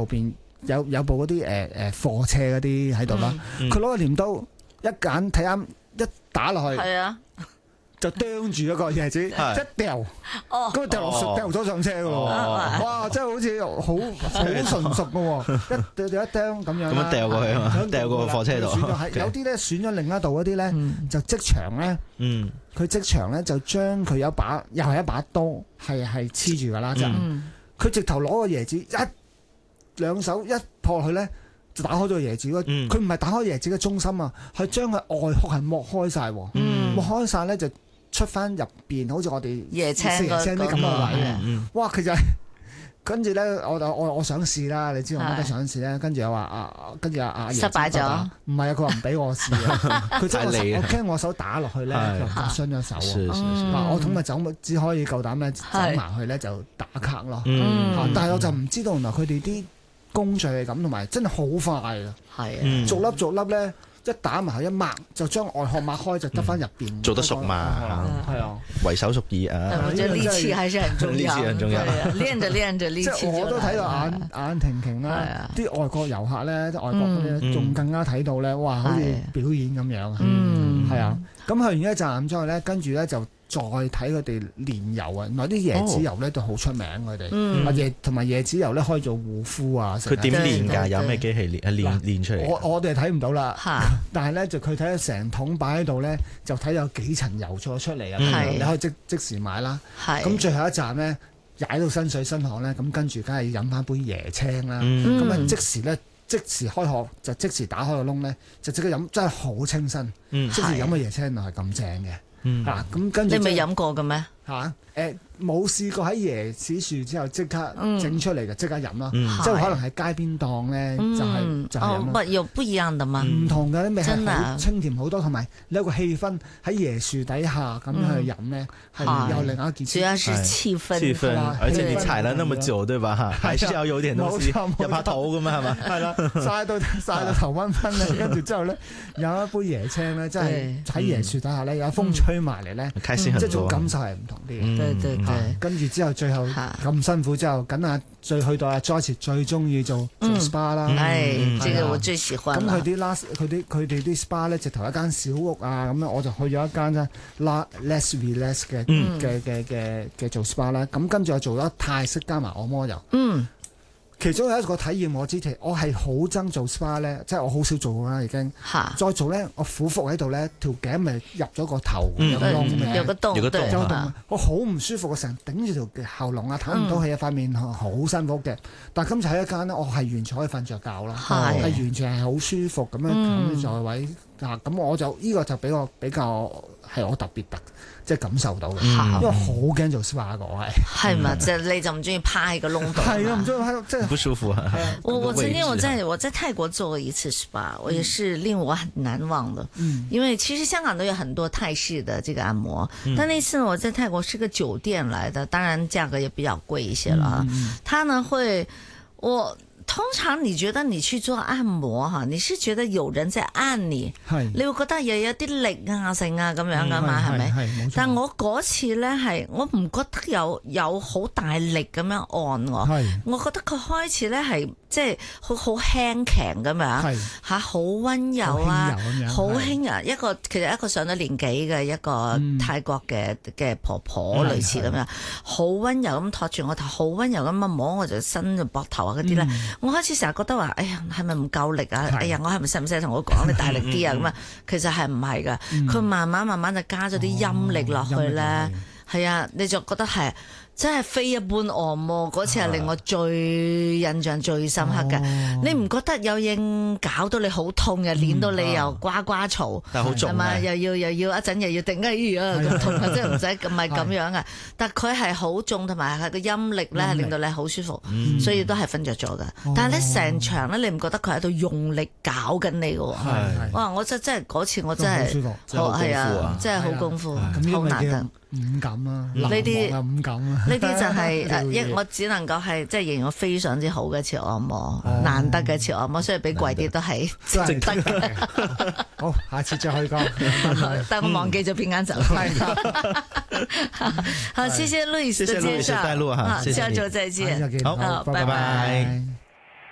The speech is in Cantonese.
後邊有部嗰啲貨車嗰啲喺度啦，佢攞個鐮刀一揀睇啱一打落去， 係啊， 就啄住一個椰子，一掉，咁掉咗上車嘅喎，哇！真係好似好純熟嘅喎，一掉咁樣， 咁樣掉過去啊嘛，掉過個貨車度。 有啲咧選咗另一度嗰啲咧，就即場咧，佢即場咧就將佢有又係一把刀，係黐住㗎啦，就佢直頭攞個椰子兩手一撲落去咧，就打開咗個椰子。佢唔係打開椰子嘅中心啊，係將佢外殼係剝開晒，剝開晒咧就出翻入邊，好似我哋椰青啲咁嘅位。哇！其實跟住咧，我想試啦，你知我乜都想試咧。跟住又話跟住阿爺失敗咗， 唔係啊，佢話唔俾我試啊，佢將我驚我手打落去咧就傷咗手啊。我咁咪走只可以夠膽咧走埋去咧就打卡咯。但係我就唔知道原來佢哋啲工序係咁，同埋真係好快啊！係逐粒逐粒咧。一打埋一抹，就將外殼抹開，就得翻入邊。 做得熟嘛？ 係啊， 為手熟耳啊！ 我覺得力氣還是很重要， 力氣很重要。 練着練着力氣。 即係我都睇到眼停停啦。啲外國遊客咧，啲外國嗰啲仲更加睇到咧，哇！好似表演咁樣。係啊，咁去完一站之後咧，跟住咧就再睇佢哋煉油啊！原來啲椰子油咧都好出名，佢哋同埋椰子油咧可以做護膚啊。佢點煉㗎？有咩機器煉出嚟？ 我哋睇唔到啦，但係咧就佢睇到成桶擺喺度咧，就睇有幾層油咗出嚟啊！你可以即時買啦。咁最後一站咧，踩到身水身汗咧，咁跟住梗係飲翻杯椰青啦。咁啊即時開殼就即時打開個窿咧，就即刻飲，真係好清新。即時飲嘅椰青原來係咁正嘅。咁跟住你未飲過嘅咩？ 冇試過喺椰子樹之後即刻整出嚟就即刻飲啦，即係可能喺街邊檔咧就係飲啦。 又不一樣的嘛？ 唔同嘅，啲味係好清甜好多，同埋你有個氣氛喺椰樹底下咁樣去飲咧，係有另一件。 主要是氣氛， 而且你踩了那麼久，對吧？還是要有點東西，入下肚咁嘛，係嘛？係啦， 曬到頭昏昏咧，跟住之後咧有一杯椰青咧，真係喺椰樹底下咧有風吹埋嚟咧，即係種感受係唔同啲。跟住之後最後咁辛苦之後，梗係去到阿 Joyce 最中意做 SPA 啦。 這個我最喜歡。 咁佢哋啲 SPA 咧，直頭一間小屋啊，咁樣我就去咗一間咧 Less Relax 嘅做 SPA 啦。咁跟住我做咗泰式加埋按摩油。其中有一個體驗我係好憎做 SPA 咧，即係我好少做啦已經。再做咧，我俯伏喺度咧，條頸咪入咗個頭，有個窿，我好唔舒服，我成日頂住條喉嚨啊，唞唔到氣啊，塊面好辛苦嘅。但係今次喺一間咧，我係完全可以瞓着覺啦，係完全係好舒服咁樣咁在位。咁我就呢個就比較係我特別即係感受到嘅，因為好驚做 SPA 個我係嘛，即係你就唔中意趴喺個窿度， 係啊，唔中意趴喺度，真係不舒服啊。 我曾經我在泰國做過一次 SPA，我也是令我很難忘的。因為其實香港都有很多泰式的這個按摩，但那次我在泰國是個酒店來的，當然價格也比較貴一些了。他呢通常你覺得你去做按摩哈，你是覺得有人在按你，你會覺得又有啲力啊、性啊咁樣噶嘛，係咪？但我嗰次咧係，我唔覺得有好大力咁樣按我覺得佢開始咧係即係好輕強咁樣，嚇好溫柔啊，好輕啊，其實一個上咗年紀嘅一個泰國嘅婆婆類似咁樣，好溫柔咁托住我頭，好溫柔咁啊摸我就身就膊頭啊嗰啲咧。我開始成日覺得話，哎呀，係咪唔夠力啊？哎呀，我係咪使唔使同我講你大力啲啊？咁啊，其實係唔係噶？佢慢慢就加咗啲陰力落去咧，係啊，你就覺得係。真係非一般按摩，嗰次係令我最印象最深刻嘅。你唔覺得有嘢搞到你好痛，又捏到你又呱呱嘈，係嘛？又要一陣又要定哎呀咁痛啊！即係唔使唔係咁樣嘅。但係佢係好重，同埋係個陰力咧，係令到你好舒服，所以都係瞓着咗嘅。但係咧成場咧，你唔覺得佢喺度用力搞緊你嘅喎？哇！我真係嗰次我真係係啊，真係好功夫，好難得。 五感啊， 呢啲五感啊， 呢啲就係我只能夠係即係形容非常之好嘅潮按摩，難得嘅潮按摩，所以比貴啲都係值得嘅。 好，下次再去講。 但我忘記咗邊間酒店。好，謝謝路易斯的介紹， 帶路哈， 下周再見。 好，拜拜。